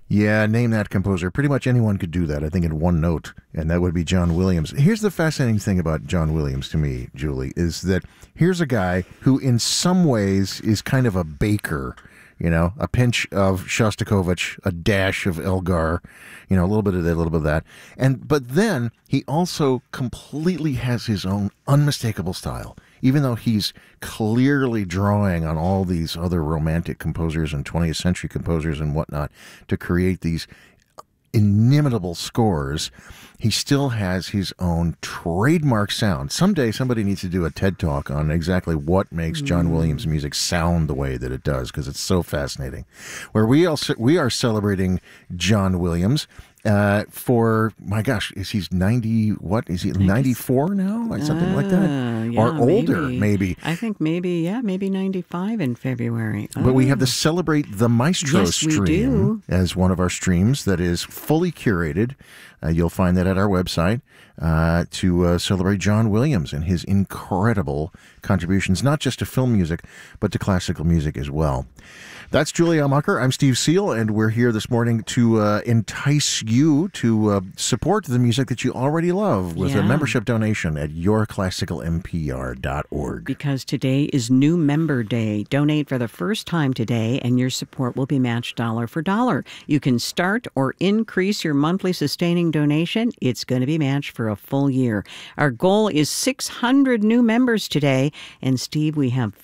Yeah, name that composer. Pretty much anyone could do that, I think, in one note, and that would be John Williams. Here's the fascinating thing about John Williams to me, Julie, is that here's a guy who in some ways is kind of a baker, a pinch of Shostakovich, a dash of Elgar, a little bit of that, a little bit of that. But then he also completely has his own unmistakable style. Even though he's clearly drawing on all these other romantic composers and 20th century composers and whatnot to create these inimitable scores, he still has his own trademark sound. Someday somebody needs to do a TED Talk on exactly what makes John Williams music sound the way that it does, because it's so fascinating. Where we are celebrating John Williams for, my gosh, he's 90, what? Is he 94 now? Or something like that? Yeah, or older, maybe. I think maybe 95 in February. But we have the Celebrate the Maestro stream as one of our streams that is fully curated. You'll find that at our website to celebrate John Williams and his incredible contributions, not just to film music, but to classical music as well. That's Julie Almacher. I'm Steve Seal, and we're here this morning to entice you to support the music that you already love with a membership donation at yourclassicalmpr.org. Because today is New Member Day. Donate for the first time today, and your support will be matched dollar for dollar. You can start or increase your monthly sustaining donation. It's going to be matched for a full year. Our goal is 600 new members today, and Steve, we have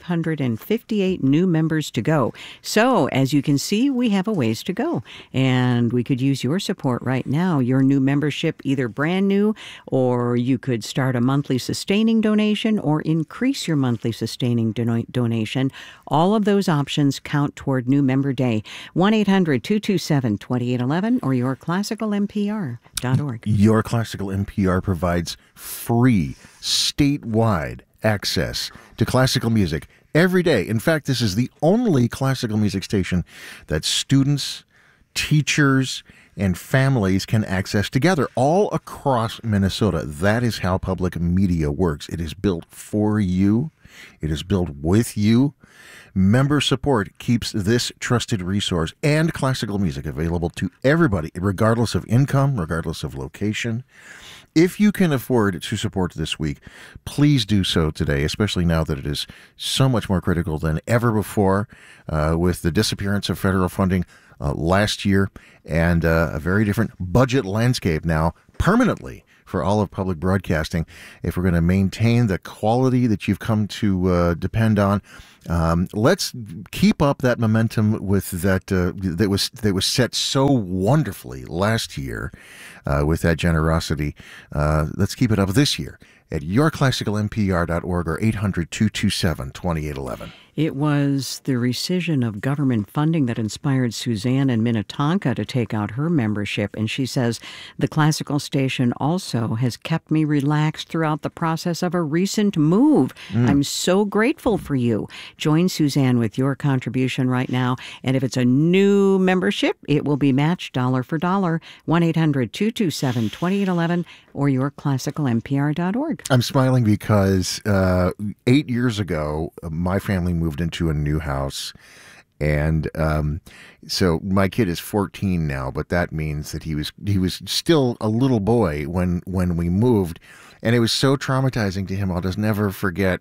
558 new members to go. So, as you can see, we have a ways to go, and we could use your support right now. Your new membership, either brand new, or you could start a monthly sustaining donation or increase your monthly sustaining donation. All of those options count toward New Member Day. 1-800-227-2811 or yourclassicalmpr.org. Your Classical NPR provides free statewide access to classical music every day. In fact, this is the only classical music station that students, teachers, and families can access together all across Minnesota. That is how public media works. It is built for you. It is built with you. Member support keeps this trusted resource and classical music available to everybody, regardless of income, regardless of location. If you can afford to support this week, please do so today, especially now that it is so much more critical than ever before with the disappearance of federal funding last year and a very different budget landscape now permanently for all of public broadcasting. If we're going to maintain the quality that you've come to depend on, let's keep up that momentum with that was set so wonderfully last year with that generosity. Let's keep it up this year at yourclassicalmpr.org or 800-227-2811. It was the rescission of government funding that inspired Suzanne in Minnetonka to take out her membership. And she says, the classical station also has kept me relaxed throughout the process of a recent move. I'm so grateful for you. Join Suzanne with your contribution right now. And if it's a new membership, it will be matched dollar for dollar. 1-800-227-2811 or yourclassicalmpr.org. I'm smiling because 8 years ago, my family moved into a new house. And so my kid is 14 now, but that means that he was still a little boy when we moved. And it was so traumatizing to him. I'll just never forget.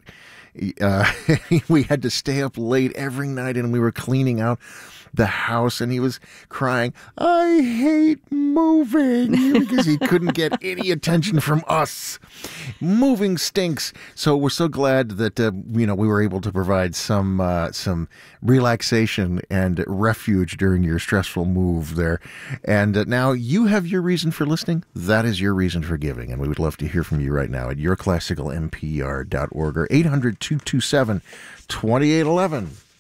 We had to stay up late every night and we were cleaning out the house, and he was crying, I hate moving, because he couldn't get any attention from us. Moving stinks. So we're so glad that we were able to provide some relaxation and refuge during your stressful move there. And now you have your reason for listening. That is your reason for giving, and we would love to hear from you right now at yourclassicalmpr.org or 800-227-2811.